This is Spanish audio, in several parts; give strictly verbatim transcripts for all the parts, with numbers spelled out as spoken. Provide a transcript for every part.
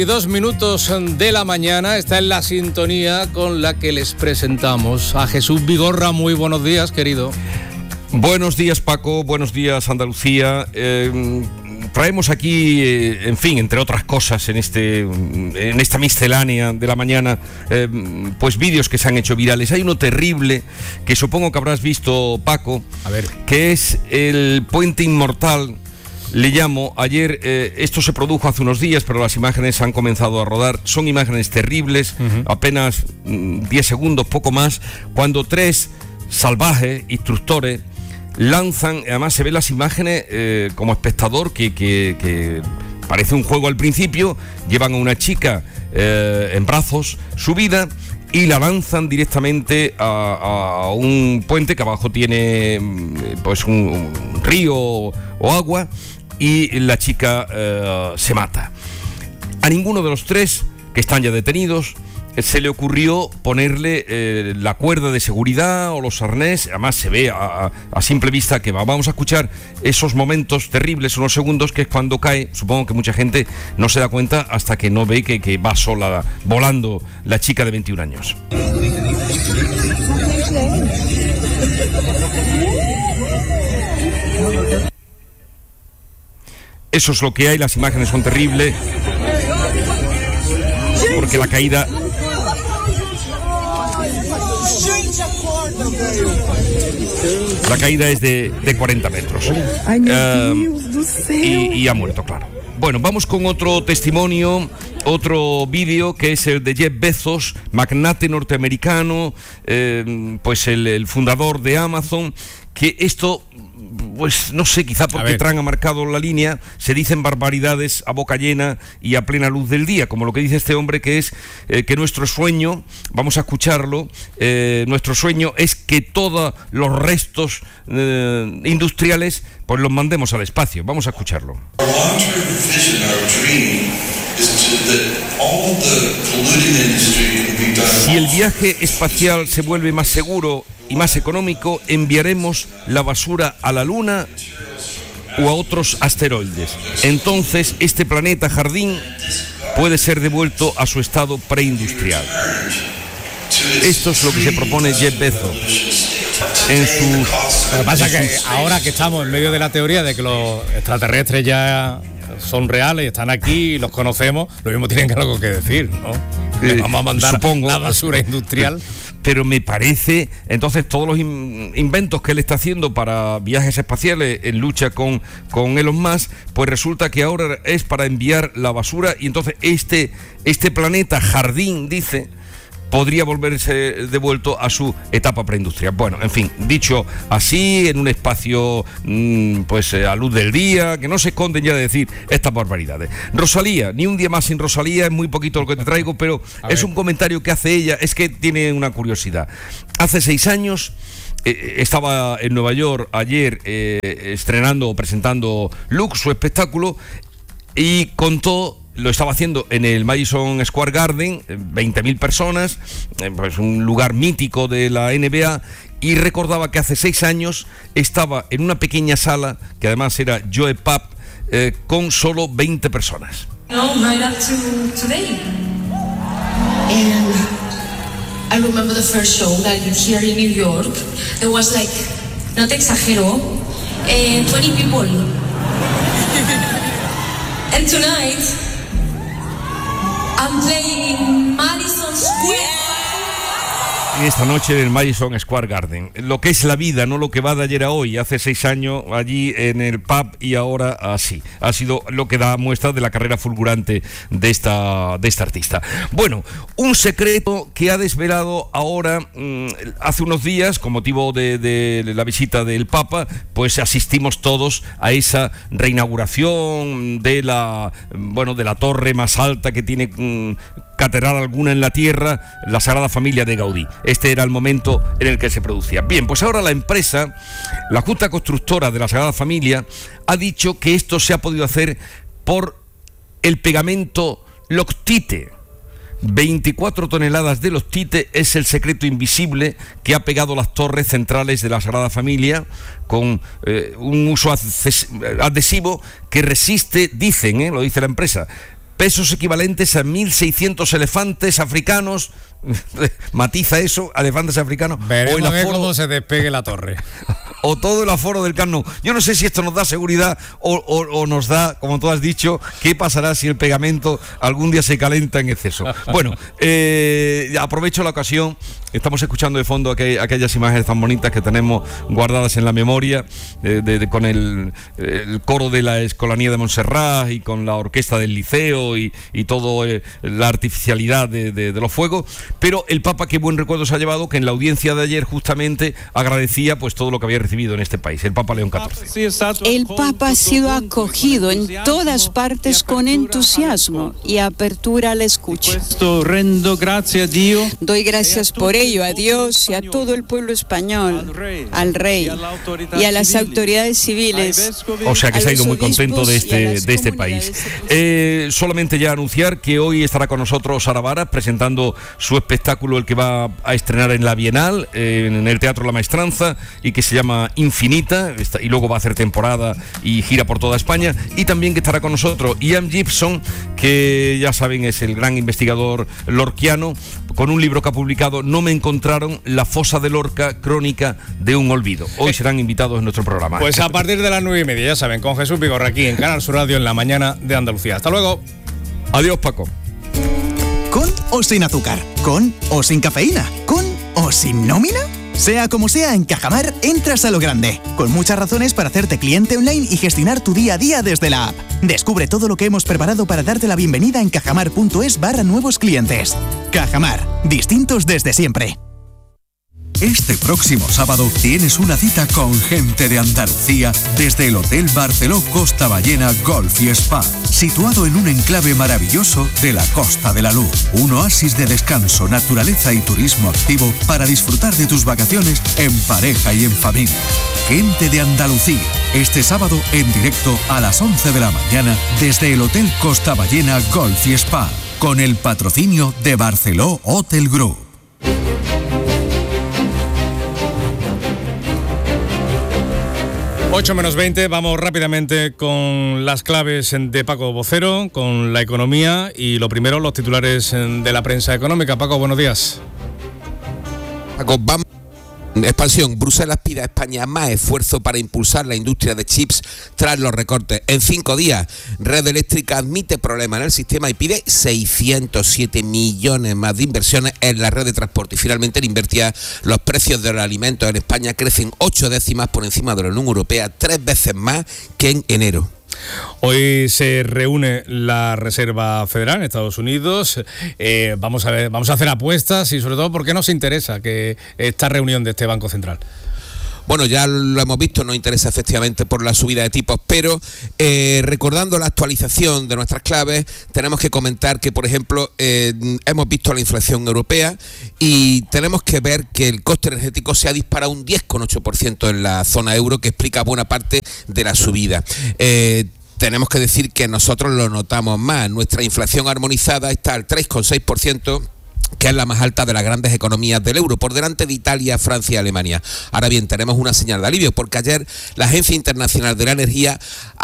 Dos minutos de la mañana, está en la sintonía con la que les presentamos a Jesús Vigorra. Muy buenos días, querido. Buenos días, Paco, buenos días, Andalucía. Eh, traemos aquí, eh, en fin, entre otras cosas, en este, en esta miscelánea de la mañana, eh, pues vídeos que se han hecho virales. Hay uno terrible que supongo que habrás visto, Paco, a ver, que es el puente inmortal. Le llamo, ayer, eh, esto se produjo hace unos días, pero las imágenes han comenzado a rodar. Son imágenes terribles, uh-huh. apenas mm, diez segundos, poco más, cuando tres salvajes, instructores, lanzan, además se ven las imágenes eh, como espectador, que, que, que parece un juego al principio, llevan a una chica eh, en brazos subida y la lanzan directamente a, a un puente que abajo tiene pues un, un río o agua, y la chica eh, se mata. A ninguno de los tres, que están ya detenidos, se le ocurrió ponerle eh, la cuerda de seguridad o los arnés. Además se ve a, a, a simple vista que va. Vamos a escuchar esos momentos terribles, unos segundos, que es cuando cae. Supongo que mucha gente no se da cuenta hasta que no ve que, que va sola volando la chica de veintiún años. Eso es lo que hay, las imágenes son terribles, porque la caída... La caída es de, de cuarenta metros. Uh, y, y ha muerto, claro. Bueno, vamos con otro testimonio, otro vídeo, que es el de Jeff Bezos, magnate norteamericano, eh, pues el, el fundador de Amazon, que esto... Pues no sé, quizá porque Trump ha marcado la línea, se dicen barbaridades a boca llena y a plena luz del día, como lo que dice este hombre, que es eh, que nuestro sueño, vamos a escucharlo, eh, nuestro sueño es que todos los restos eh, industriales pues los mandemos al espacio. Vamos a escucharlo. Si el viaje espacial se vuelve más seguro y más económico, enviaremos la basura a la Luna o a otros asteroides. Entonces, este planeta jardín puede ser devuelto a su estado preindustrial. Esto es lo que se propone Jeff Bezos en sus... Lo que pasa es que ahora que estamos en medio de la teoría de que los extraterrestres ya son reales, están aquí y los conocemos, lo mismo tienen que algo que decir, ¿no? Eh, vamos a mandar supongo, la basura industrial. Pero me parece, entonces, todos los in- inventos que él está haciendo para viajes espaciales en lucha con, con Elon Musk, pues resulta que ahora es para enviar la basura, y entonces este, este planeta jardín, dice, podría volverse devuelto a su etapa preindustrial. Bueno, en fin, dicho así, en un espacio mmm, pues a luz del día, que no se esconden ya de decir estas barbaridades. Rosalía, ni un día más sin Rosalía, es muy poquito lo que te traigo, pero es un comentario que hace ella, es que tiene una curiosidad. Hace seis años... Eh, estaba en Nueva York ayer eh, estrenando o presentando Look, su espectáculo, y contó, lo estaba haciendo en el Madison Square Garden, veinte mil personas, eh, pues un lugar mítico de la N B A, y recordaba que hace seis años estaba en una pequeña sala, que además era Joe Pub, eh, con solo veinte personas. No, right up to today. And I remember the first show that here in New York, there was like, no te exagero, eh, twenty people. And tonight, I'm playing in Madison Square. Esta noche en el Madison Square Garden. Lo que es la vida, no lo que va de ayer a hoy. Hace seis años allí en el pub y ahora así. Ha sido lo que da muestra de la carrera fulgurante de esta, de esta artista. Bueno, un secreto que ha desvelado ahora, mmm, hace unos días, con motivo de, de la visita del Papa, pues asistimos todos a esa reinauguración de la, bueno, de la torre más alta que tiene mmm, catedral alguna en la tierra, la Sagrada Familia de Gaudí. Este era el momento en el que se producía. Bien, pues ahora la empresa, la Junta Constructora de la Sagrada Familia, ha dicho que esto se ha podido hacer por el pegamento Loctite. veinticuatro toneladas de Loctite es el secreto invisible que ha pegado las torres centrales de la Sagrada Familia con eh, un uso adhesivo que resiste, dicen, eh, lo dice la empresa, pesos equivalentes a mil seiscientos elefantes africanos. Matiza eso, elefantes africanos. Veremos o el aforo, cómo se despegue la torre. O todo el aforo del Camp Nou. Yo no sé si esto nos da seguridad o, o, o nos da, como tú has dicho, qué pasará si el pegamento algún día se calenta en exceso. Bueno, eh, aprovecho la ocasión. Estamos escuchando de fondo aquel, aquellas imágenes tan bonitas que tenemos guardadas en la memoria, eh, de, de, con el, el coro de la Escolanía de Montserrat y con la orquesta del Liceo y, y todo eh, la artificialidad de, de, de los fuegos. Pero el Papa, qué buen recuerdo se ha llevado, que en la audiencia de ayer justamente agradecía pues todo lo que había recibido en este país, el Papa León catorce. El Papa ha sido acogido en todas partes con entusiasmo y apertura a la escucha. Doy gracias por ello a Dios y a todo el pueblo español, al rey y a las autoridades civiles. O sea que se ha ido muy contento de este, de este país. Eh, solamente ya anunciar que hoy estará con nosotros Sara Vara presentando su espectáculo, el que va a estrenar en la Bienal, eh, en el Teatro La Maestranza, y que se llama Infinita, y luego va a hacer temporada y gira por toda España. Y también que estará con nosotros Ian Gibson, que ya saben es el gran investigador lorquiano, con un libro que ha publicado, No me encontraron, La fosa de Lorca, crónica de un olvido. Hoy serán invitados en nuestro programa. Pues a partir de las nueve y media, ya saben, con Jesús Vigorra aquí en Canal Sur Radio en la mañana de Andalucía. Hasta luego. Adiós, Paco. ¿Con o sin azúcar? ¿Con o sin cafeína? ¿Con o sin nómina? Sea como sea, en Cajamar entras a lo grande, con muchas razones para hacerte cliente online y gestionar tu día a día desde la app. Descubre todo lo que hemos preparado para darte la bienvenida en cajamar.es barra nuevos clientes. Cajamar, distintos desde siempre. Este próximo sábado tienes una cita con gente de Andalucía desde el Hotel Barceló Costa Ballena Golf y Spa, situado en un enclave maravilloso de la Costa de la Luz. Un oasis de descanso, naturaleza y turismo activo para disfrutar de tus vacaciones en pareja y en familia. Gente de Andalucía, este sábado en directo a las once de la mañana desde el Hotel Costa Ballena Golf y Spa, con el patrocinio de Barceló Hotel Group. ocho menos veinte, vamos rápidamente con las claves de Paco Vocero, con la economía y lo primero, los titulares de la prensa económica. Paco, buenos días. Paco, vamos. Expansión. Bruselas pide a España más esfuerzo para impulsar la industria de chips tras los recortes. En cinco días, Red Eléctrica admite problemas en el sistema y pide seiscientos siete millones más de inversiones en la red de transporte. Y finalmente, en Invertia, los precios de los alimentos en España crecen ocho décimas por encima de la Unión Europea, tres veces más que en enero. Hoy se reúne la Reserva Federal en Estados Unidos. Eh, vamos a ver, vamos a hacer apuestas y sobre todo, ¿por qué nos interesa que esta reunión de este Banco Central? Bueno, ya lo hemos visto, nos interesa efectivamente por la subida de tipos, pero eh, recordando la actualización de nuestras claves, tenemos que comentar que, por ejemplo, eh, hemos visto la inflación europea y tenemos que ver que el coste energético se ha disparado un diez coma ocho por ciento en la zona euro, que explica buena parte de la subida. Eh, tenemos que decir que nosotros lo notamos más. Nuestra inflación armonizada está al tres coma seis por ciento, que es la más alta de las grandes economías del euro, por delante de Italia, Francia y Alemania. Ahora bien, tenemos una señal de alivio, porque ayer la Agencia Internacional de la Energía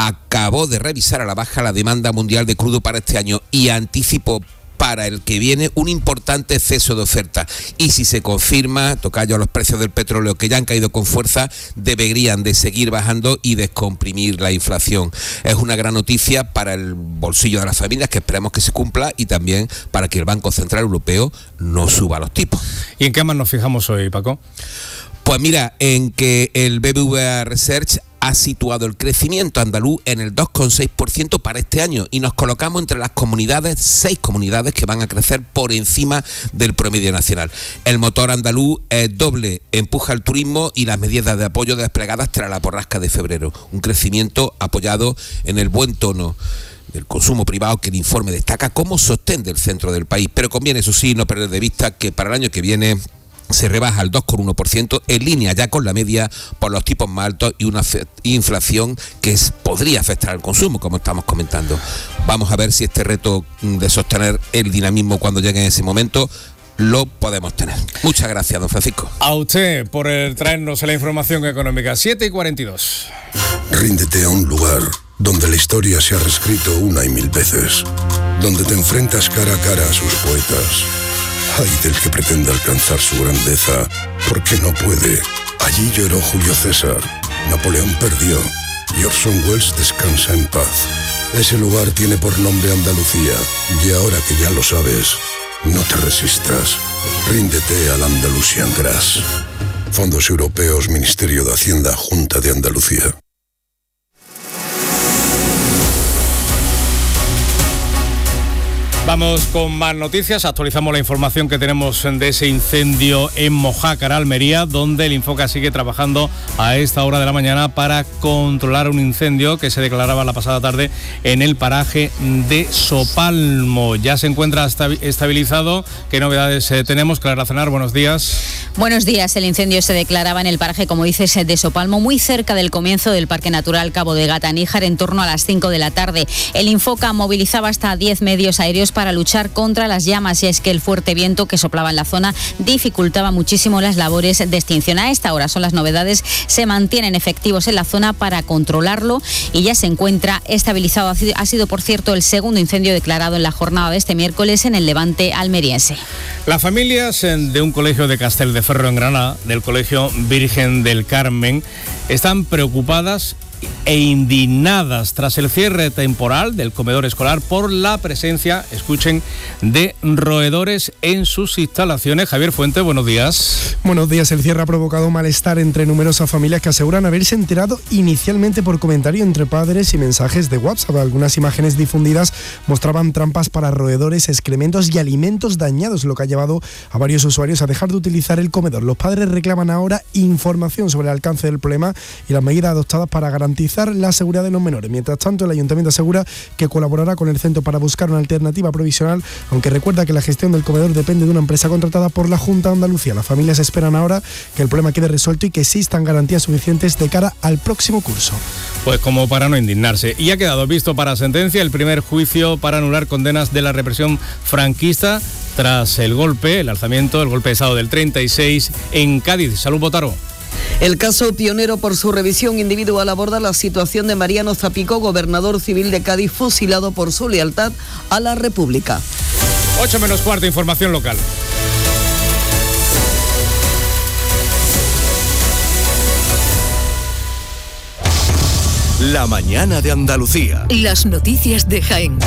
acabó de revisar a la baja la demanda mundial de crudo para este año y anticipó para el que viene un importante exceso de oferta. Y si se confirma, tocayo, los precios del petróleo, que ya han caído con fuerza, deberían de seguir bajando y descomprimir la inflación. Es una gran noticia para el bolsillo de las familias, que esperemos que se cumpla, y también para que el Banco Central Europeo no suba los tipos. ¿Y en qué más nos fijamos hoy, Paco? Pues mira, en que el B B V A Research ha situado el crecimiento andaluz en el dos coma seis por ciento para este año y nos colocamos entre las comunidades, seis comunidades que van a crecer por encima del promedio nacional. El motor andaluz es doble, empuja el turismo y las medidas de apoyo desplegadas tras la borrasca de febrero. Un crecimiento apoyado en el buen tono del consumo privado, que el informe destaca como sostén del centro del país. Pero conviene, eso sí, no perder de vista que para el año que viene se rebaja al dos coma uno por ciento, en línea ya con la media por los tipos más altos y una inflación que es, podría afectar al consumo, como estamos comentando. Vamos a ver si este reto de sostener el dinamismo cuando llegue en ese momento lo podemos tener. Muchas gracias, don Francisco. A usted por el traernos la información económica. siete y cuarenta y dos. Ríndete a un lugar donde la historia se ha reescrito una y mil veces. donde te enfrentas cara a cara a sus poetas. Ay del que pretenda alcanzar su grandeza, porque no puede. Allí lloró Julio César, Napoleón perdió, y Orson Welles descansa en paz. Ese lugar tiene por nombre Andalucía, y ahora que ya lo sabes, no te resistas. Ríndete al Andalusian Grass. Fondos Europeos, Ministerio de Hacienda, Junta de Andalucía. Vamos con más noticias, actualizamos la información que tenemos de ese incendio en Mojácar, Almería, donde el Infoca sigue trabajando a esta hora de la mañana para controlar un incendio que se declaraba la pasada tarde en el paraje de Sopalmo. Ya se encuentra estabilizado. ¿Qué novedades tenemos? Clara Cenar, buenos días. Buenos días. El incendio se declaraba en el paraje, como dices, de Sopalmo, muy cerca del comienzo del Parque Natural Cabo de Gata-Níjar, en torno a las cinco de la tarde. El Infoca movilizaba hasta diez medios aéreos para luchar contra las llamas, y es que el fuerte viento que soplaba en la zona dificultaba muchísimo las labores de extinción. A esta hora son las novedades, se mantienen efectivos en la zona para controlarlo y ya se encuentra estabilizado. Ha sido, por cierto, el segundo incendio declarado en la jornada de este miércoles en el Levante almeriense. Las familias de un colegio de Castelldefierro en Granada, del Colegio Virgen del Carmen, están preocupadas e indignadas tras el cierre temporal del comedor escolar por la presencia, escuchen, de roedores en sus instalaciones. Javier Fuente, buenos días. Buenos días. El cierre ha provocado malestar entre numerosas familias que aseguran haberse enterado inicialmente por comentario entre padres y mensajes de WhatsApp. Algunas imágenes difundidas mostraban trampas para roedores, excrementos y alimentos dañados, lo que ha llevado a varios usuarios a dejar de utilizar el comedor. Los padres reclaman ahora información sobre el alcance del problema y las medidas adoptadas para garantizar la seguridad de los menores. Mientras tanto, el Ayuntamiento asegura que colaborará con el centro para buscar una alternativa provisional, aunque recuerda que la gestión del comedor depende de una empresa contratada por la Junta de Andalucía. Las familias esperan ahora que el problema quede resuelto y que existan garantías suficientes de cara al próximo curso. Pues como para no indignarse. Y ha quedado visto para sentencia el primer juicio para anular condenas de la represión franquista tras el golpe, el alzamiento, el golpe de Estado del treinta y seis en Cádiz. Salud, Botaro. El caso, pionero por su revisión individual, aborda la situación de Mariano Zapico, gobernador civil de Cádiz, fusilado por su lealtad a la República. ocho menos cuarto, información local. La mañana de Andalucía. Las noticias de Jaén.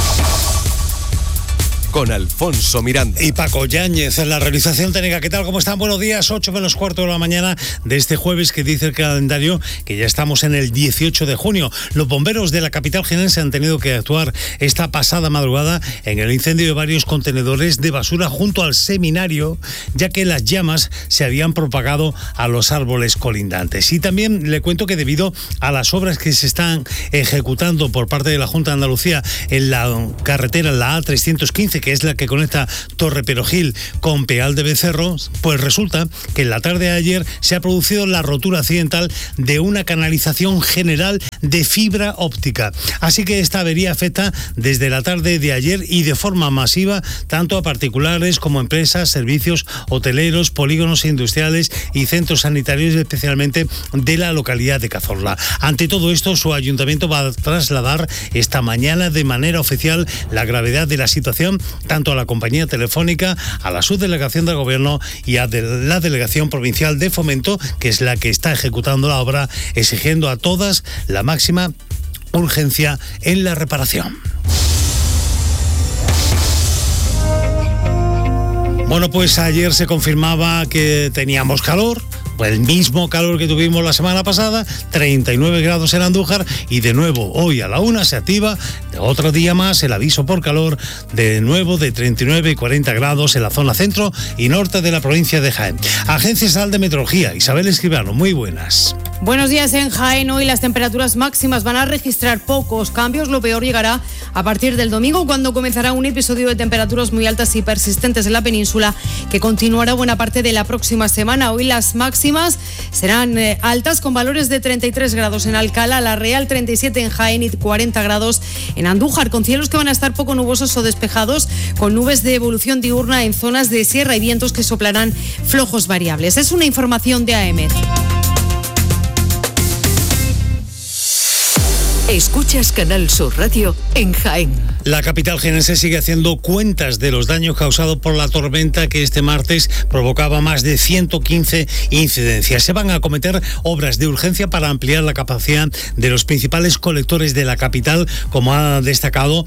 Con Alfonso Miranda. Y Paco Yáñez en la realización técnica. ¿Qué tal? ¿Cómo están? Buenos días. ocho menos cuarto de la mañana de este jueves, que dice el calendario que ya estamos en el dieciocho de junio. Los bomberos de la capital jienense han tenido que actuar esta pasada madrugada en el incendio de varios contenedores de basura junto al seminario, ya que las llamas se habían propagado a los árboles colindantes. Y también le cuento que debido a las obras que se están ejecutando por parte de la Junta de Andalucía en la carretera, la A trescientos quince, que es la que conecta Torre Perogil con Peal de Becerro, pues resulta que en la tarde de ayer se ha producido la rotura accidental de una canalización general de fibra óptica. Así que esta avería afecta desde la tarde de ayer y de forma masiva tanto a particulares como empresas, servicios hoteleros, polígonos industriales y centros sanitarios, especialmente de la localidad de Cazorla. Ante todo esto, su ayuntamiento va a trasladar esta mañana de manera oficial la gravedad de la situación tanto a la compañía telefónica, a la subdelegación del gobierno y a de la delegación provincial de Fomento, que es la que está ejecutando la obra, exigiendo a todas la máxima urgencia en la reparación. Bueno, pues ayer se confirmaba que teníamos calor, pues el mismo calor que tuvimos la semana pasada, treinta y nueve grados en Andújar, y de nuevo hoy a la una se activa otro día más el aviso por calor, de nuevo de treinta y nueve y cuarenta grados en la zona centro y norte de la provincia de Jaén. Agencia Estatal de Meteorología, Isabel Escribano, muy buenas. Buenos días. En Jaén hoy las temperaturas máximas van a registrar pocos cambios. Lo peor llegará a partir del domingo, cuando comenzará un episodio de temperaturas muy altas y persistentes en la península, que continuará buena parte de la próxima semana. Hoy las máximas serán eh, altas, con valores de treinta y tres grados en Alcalá, La Real, treinta y siete en Jaén y cuarenta grados en Andújar, con cielos que van a estar poco nubosos o despejados, con nubes de evolución diurna en zonas de sierra y vientos que soplarán flojos variables. Es una información de A E M E D. Escuchas Canal Sur Radio en Jaén. La capital jienense sigue haciendo cuentas de los daños causados por la tormenta que este martes provocaba más de ciento quince incidencias. Se van a acometer obras de urgencia para ampliar la capacidad de los principales colectores de la capital, como ha destacado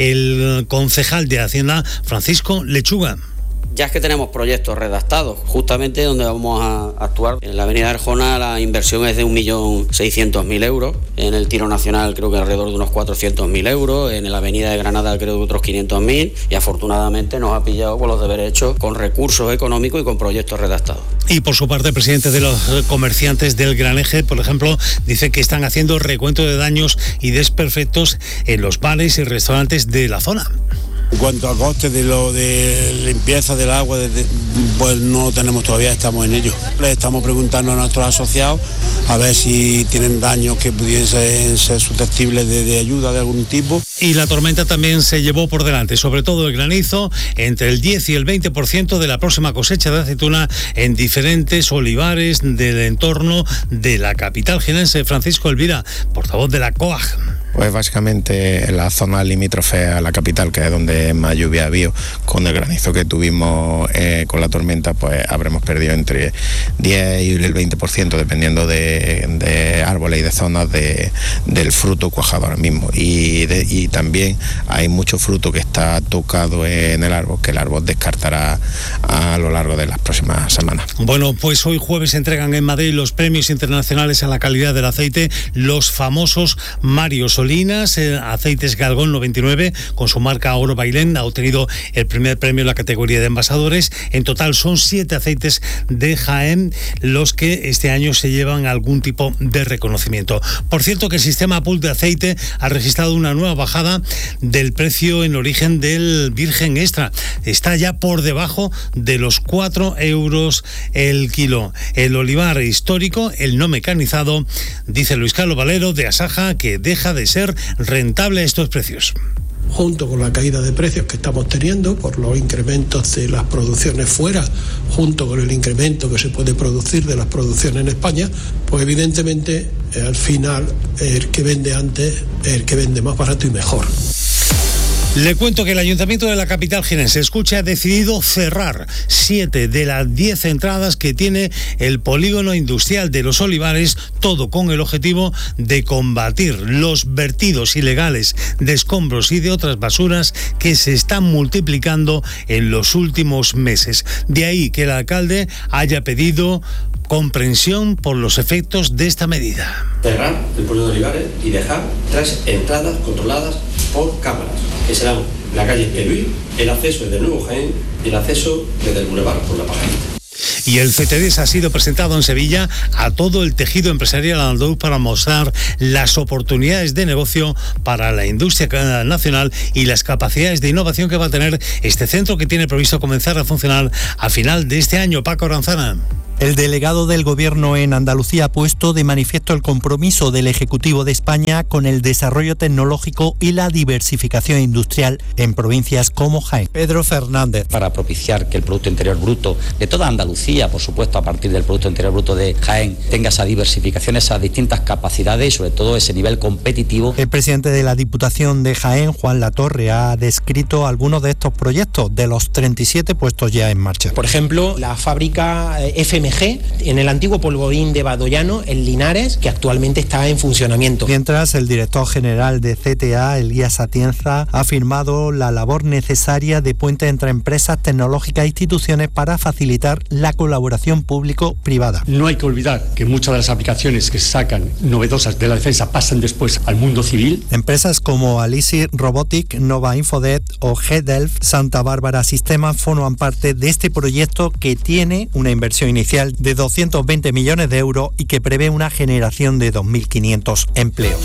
el concejal de Hacienda, Francisco Lechuga. Ya es que tenemos proyectos redactados, justamente donde vamos a actuar. En la avenida Arjona la inversión es de un millón seiscientos mil euros, en el Tiro Nacional creo que alrededor de unos cuatrocientos mil euros, en la avenida de Granada creo que otros quinientos mil, y afortunadamente nos ha pillado con los deberes hechos, con recursos económicos y con proyectos redactados. Y por su parte el presidente de los comerciantes del Gran Eje, por ejemplo, dice que están haciendo recuento de daños y desperfectos en los bares y restaurantes de la zona. En cuanto al coste de lo de limpieza del agua, pues no lo tenemos todavía, estamos en ello. Le estamos preguntando a nuestros asociados a ver si tienen daños que pudiesen ser susceptibles de, de ayuda de algún tipo. Y la tormenta también se llevó por delante, sobre todo el granizo, entre el diez y el veinte por ciento de la próxima cosecha de aceituna en diferentes olivares del entorno de la capital jienense. Francisco Elvira, portavoz de la C O A G. Pues básicamente en la zona limítrofe a la capital, que es donde más lluvia ha habido, con el granizo que tuvimos eh, con la tormenta, pues habremos perdido entre diez y el veinte por ciento, dependiendo de, de árboles y de zonas de, del fruto cuajado ahora mismo. Y, de, y también hay mucho fruto que está tocado en el árbol, que el árbol descartará a lo largo de las próximas semanas. Bueno, pues hoy jueves se entregan en Madrid los premios internacionales a la calidad del aceite, los famosos Mario Solinas. Eh, Aceites Galgón noventa y nueve, con su marca Oro Bailén, ha obtenido el primer premio en la categoría de envasadores. En total son siete aceites de Jaén los que este año se llevan algún tipo de reconocimiento. Por cierto, que el sistema Pool de aceite ha registrado una nueva bajada del precio en origen del virgen extra. Está ya por debajo de los cuatro euros el kilo. El olivar histórico, el no mecanizado, dice Luis Carlos Valero de Asaja, que deja de ser rentable estos precios. Junto con la caída de precios que estamos teniendo por los incrementos de las producciones fuera, junto con el incremento que se puede producir de las producciones en España, pues evidentemente eh, al final el que vende antes es el que vende más barato y mejor. Le cuento que el Ayuntamiento de la capital jienense, escucha, ha decidido cerrar siete de las diez entradas que tiene el polígono industrial de Los Olivares, todo con el objetivo de combatir los vertidos ilegales de escombros y de otras basuras que se están multiplicando en los últimos meses. De ahí que el alcalde haya pedido comprensión por los efectos de esta medida. Cerrar el polígono de Olivares y dejar tres entradas controladas por cámaras, que serán la calle Eluí, el acceso desde el Nuevo Jaén y el acceso desde el Boulevard por la Pajarita. Y el C T D S ha sido presentado en Sevilla a todo el tejido empresarial andaluz para mostrar las oportunidades de negocio para la industria nacional y las capacidades de innovación que va a tener este centro, que tiene previsto comenzar a funcionar a final de este año. Paco Aranzana. El delegado del Gobierno en Andalucía ha puesto de manifiesto el compromiso del Ejecutivo de España con el desarrollo tecnológico y la diversificación industrial en provincias como Jaén. Pedro Fernández. Para propiciar que el Producto Interior Bruto de toda Andalucía, por supuesto a partir del Producto Interior Bruto de Jaén, tenga esa diversificación, esas distintas capacidades y sobre todo ese nivel competitivo. El presidente de la Diputación de Jaén, Juan Latorre, ha descrito algunos de estos proyectos de los treinta y siete puestos ya en marcha. Por ejemplo, la fábrica F M G en el antiguo polvorín de Badoyano, en Linares, que actualmente está en funcionamiento. Mientras, el director general de C T A, Elías Atienza, ha afirmado la labor necesaria de puente entre empresas tecnológicas e instituciones para facilitar la colaboración público-privada. No hay que olvidar que muchas de las aplicaciones que se sacan novedosas de la defensa pasan después al mundo civil. Empresas como Alisi Robotic, Nova Infodet o G-Delf Santa Bárbara Sistemas forman parte de este proyecto, que tiene una inversión inicial de doscientos veinte millones de euros y que prevé una generación de dos mil quinientos empleos.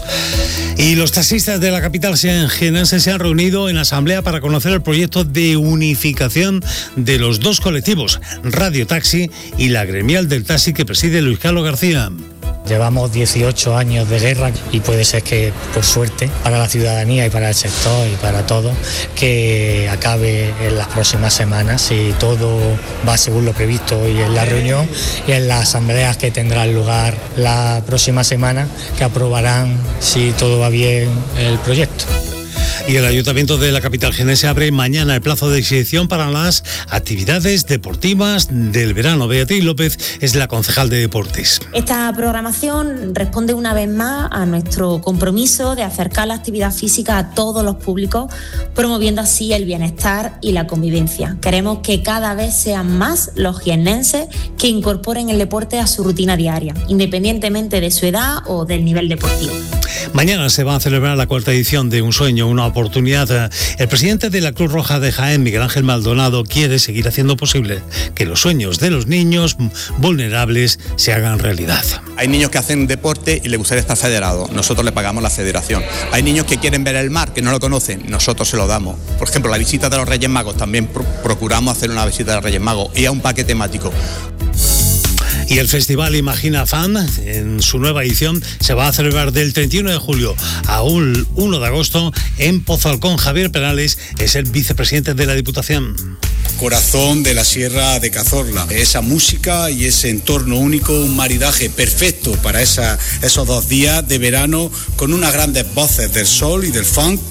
Y los taxistas de la capital jienense se han reunido en asamblea para conocer el proyecto de unificación de los dos colectivos, Radio Taxi y la gremial del taxi, que preside Luis Carlos García. Llevamos dieciocho años de guerra y puede ser que, por suerte, para la ciudadanía y para el sector y para todos, que acabe en las próximas semanas, si todo va según lo previsto hoy en la reunión y en las asambleas que tendrán lugar la próxima semana, que aprobarán, si todo va bien, el proyecto. Y el Ayuntamiento de la capital jienense abre mañana el plazo de inscripción para las actividades deportivas del verano. Beatriz López es la concejal de deportes. Esta programación responde una vez más a nuestro compromiso de acercar la actividad física a todos los públicos, promoviendo así el bienestar y la convivencia. Queremos que cada vez sean más los jiennenses que incorporen el deporte a su rutina diaria, independientemente de su edad o del nivel deportivo. Mañana se va a celebrar la cuarta edición de Un Sueño, una oportunidad. El presidente de la Cruz Roja de Jaén, Miguel Ángel Maldonado, quiere seguir haciendo posible que los sueños de los niños vulnerables se hagan realidad. Hay niños que hacen deporte y les gustaría estar federados. Nosotros le pagamos la federación. Hay niños que quieren ver el mar, que no lo conocen. Nosotros se lo damos. Por ejemplo, la visita de los Reyes Magos. También pro- procuramos hacer una visita de los Reyes Magos y a un parque temático. Y el Festival Imagina Fan, en su nueva edición, se va a celebrar del treinta y uno de julio a el uno de agosto en Pozalcón. Javier Perales es el vicepresidente de la Diputación. Corazón de la Sierra de Cazorla. Esa música y ese entorno único, un maridaje perfecto para esa, esos dos días de verano con unas grandes voces del sol y del funk.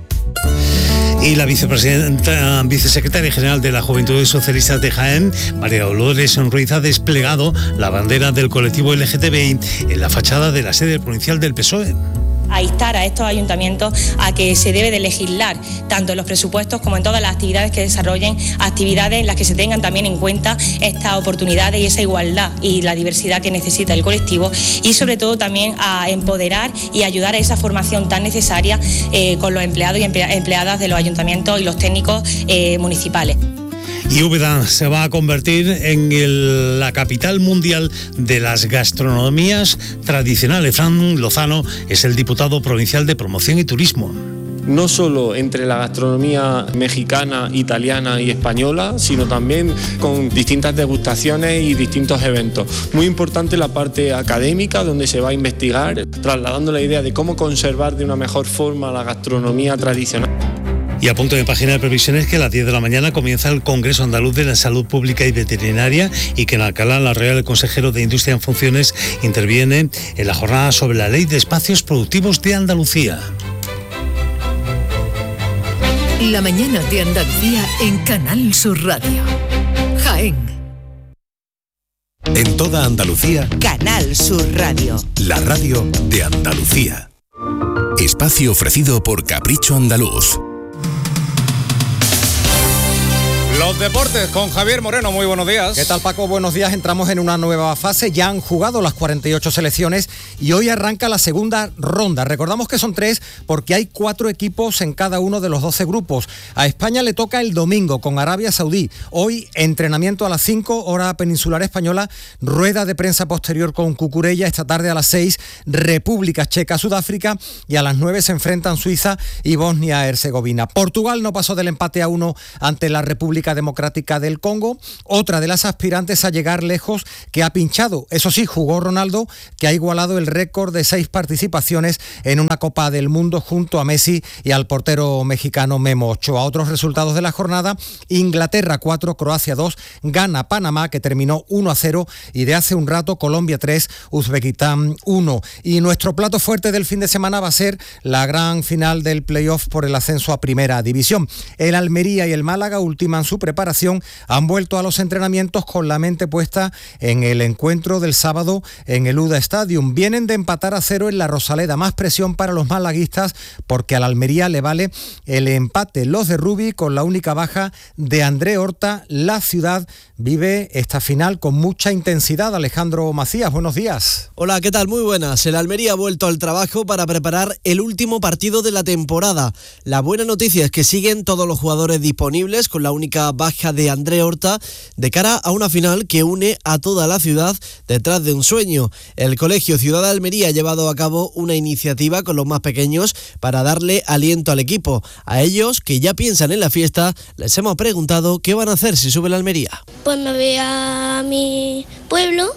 Y la vicepresidenta, vicesecretaria general de la Juventud Socialista de Jaén, María Dolores Ruiz, ha desplegado la bandera del colectivo L G T B I en la fachada de la sede provincial del P S O E. A instar a estos ayuntamientos a que se debe de legislar, tanto en los presupuestos como en todas las actividades que desarrollen, actividades en las que se tengan también en cuenta estas oportunidades y esa igualdad y la diversidad que necesita el colectivo, y sobre todo también a empoderar y ayudar a esa formación tan necesaria eh, con los empleados y empleadas de los ayuntamientos y los técnicos eh, municipales. Y Úbeda se va a convertir en el, la capital mundial de las gastronomías tradicionales. Fran Lozano es el diputado provincial de Promoción y Turismo. No solo entre la gastronomía mexicana, italiana y española, sino también con distintas degustaciones y distintos eventos. Muy importante la parte académica, donde se va a investigar, trasladando la idea de cómo conservar de una mejor forma la gastronomía tradicional. Y a punto de página de previsiones que a las diez de la mañana comienza el Congreso Andaluz de la Salud Pública y Veterinaria, y que en Alcalá la Real, el consejero de Industria en funciones, interviene en la jornada sobre la Ley de Espacios Productivos de Andalucía. La mañana de Andalucía en Canal Sur Radio. Jaén. En toda Andalucía, Canal Sur Radio. la radio de Andalucía. Espacio ofrecido por Capricho Andaluz. Los deportes con Javier Moreno, muy buenos días. ¿Qué tal, Paco? Buenos días. Entramos en una nueva fase. Ya han jugado las cuarenta y ocho selecciones y hoy arranca la segunda ronda. Recordamos que son tres porque hay cuatro equipos en cada uno de los doce grupos. A España le toca el domingo con Arabia Saudí. Hoy entrenamiento a las cinco, hora peninsular española, rueda de prensa posterior con Cucurella. Esta tarde a las seis, República Checa, Sudáfrica, y a las nueve se enfrentan Suiza y Bosnia-Herzegovina. Portugal no pasó del empate a uno ante la República Democrática del Congo, otra de las aspirantes a llegar lejos, que ha pinchado. Eso sí, jugó Ronaldo, que ha igualado el récord de seis participaciones en una Copa del Mundo junto a Messi y al portero mexicano Memo Ochoa. Otros resultados de la jornada: Inglaterra cuatro, Croacia dos, gana Panamá, que terminó uno a cero, y de hace un rato Colombia tres, Uzbekistán uno. Y nuestro plato fuerte del fin de semana va a ser la gran final del playoff por el ascenso a Primera División. El Almería y el Málaga ultiman su preparación, han vuelto a los entrenamientos con la mente puesta en el encuentro del sábado en el U D A Stadium. Vienen de empatar a cero en la Rosaleda. Más presión para los malaguistas porque al Almería le vale el empate. Los de Rubi, con la única baja de André Horta, la ciudad vive esta final con mucha intensidad. Alejandro Macías, buenos días. Hola, ¿qué tal? Muy buenas. El Almería ha vuelto al trabajo para preparar el último partido de la temporada. La buena noticia es que siguen todos los jugadores disponibles, con la única baja de André Horta, de cara a una final que une a toda la ciudad detrás de un sueño. El Colegio Ciudad de Almería ha llevado a cabo una iniciativa con los más pequeños para darle aliento al equipo. A ellos, que ya piensan en la fiesta, les hemos preguntado qué van a hacer si sube la Almería. Pues me voy a mi pueblo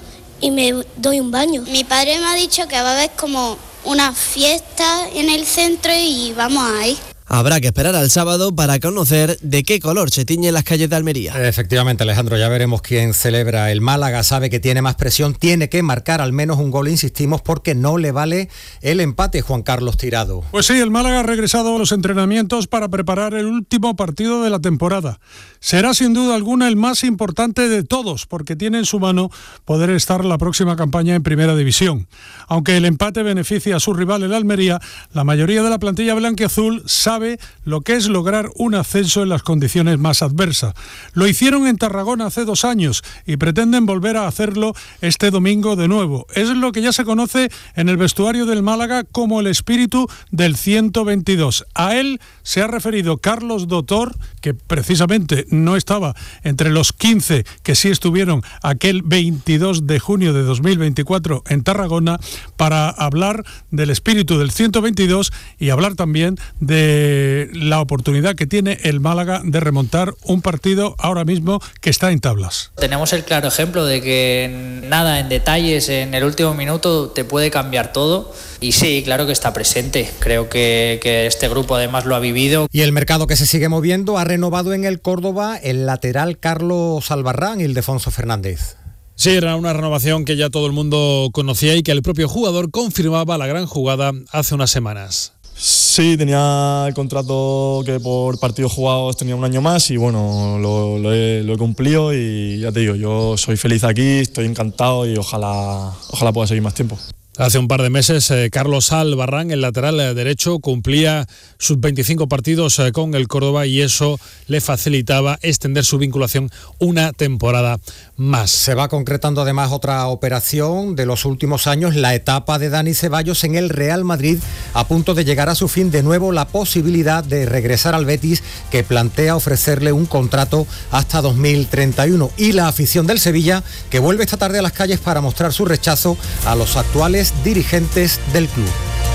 y me doy un baño. Mi padre me ha dicho que va a haber como una fiesta en el centro y vamos ahí. Habrá que esperar al sábado para conocer de qué color se tiñen las calles de Almería. Efectivamente, Alejandro, ya veremos quién celebra. El Málaga sabe que tiene más presión, tiene que marcar al menos un gol, insistimos, porque no le vale el empate, Juan Carlos Tirado. Pues sí, el Málaga ha regresado a los entrenamientos para preparar el último partido de la temporada. Será sin duda alguna el más importante de todos, porque tiene en su mano poder estar la próxima campaña en Primera División. Aunque el empate beneficia a su rival, el Almería, la mayoría de la plantilla blanquiazul sabe lo que es lograr un ascenso en las condiciones más adversas. Lo hicieron en Tarragona hace dos años y pretenden volver a hacerlo este domingo de nuevo. Es lo que ya se conoce en el vestuario del Málaga como el espíritu del ciento veintidós. A él se ha referido Carlos Dotor, que precisamente no estaba entre los quince que sí estuvieron aquel veintidós de junio de dos mil veinticuatro en Tarragona, para hablar del espíritu del ciento veintidós y hablar también de la oportunidad que tiene el Málaga de remontar un partido ahora mismo que está en tablas. Tenemos el claro ejemplo de que nada, en detalles, en el último minuto te puede cambiar todo, y sí, claro que está presente. Creo que, que este grupo además lo ha vivido. Y el mercado que se sigue moviendo ha renovado en el Córdoba el lateral Carlos Albarrán y Ildefonso Fernández. Sí, era una renovación que ya todo el mundo conocía y que el propio jugador confirmaba la gran jugada hace unas semanas. Sí, tenía el contrato que por partidos jugados tenía un año más y bueno, lo, lo, he, lo he cumplido y ya te digo, yo soy feliz aquí, estoy encantado y ojalá, ojalá pueda seguir más tiempo. Hace un par de meses, eh, Carlos Albarrán, el lateral derecho, cumplía sus veinticinco partidos eh, con el Córdoba y eso le facilitaba extender su vinculación una temporada más. Se va concretando además otra operación de los últimos años, la etapa de Dani Ceballos en el Real Madrid, a punto de llegar a su fin. De nuevo la posibilidad de regresar al Betis, que plantea ofrecerle un contrato hasta dos mil treinta y uno. Y la afición del Sevilla, que vuelve esta tarde a las calles para mostrar su rechazo a los actuales dirigentes del club.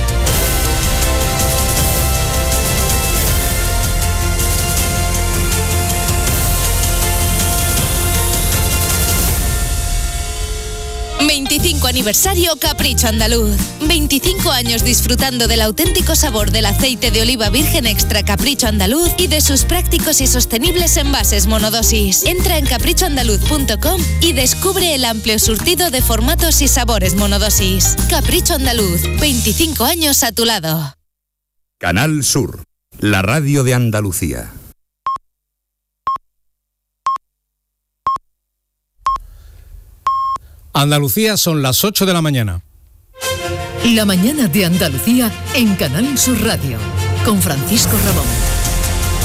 veinticinco aniversario Capricho Andaluz. veinticinco años disfrutando del auténtico sabor del aceite de oliva virgen extra Capricho Andaluz y de sus prácticos y sostenibles envases monodosis. Entra en capricho andaluz punto com y descubre el amplio surtido de formatos y sabores monodosis. Capricho Andaluz, veinticinco años a tu lado. Canal Sur, la radio de Andalucía. Andalucía, son las ocho de la mañana. La mañana de Andalucía en Canal Sur Radio, con Francisco Ramón.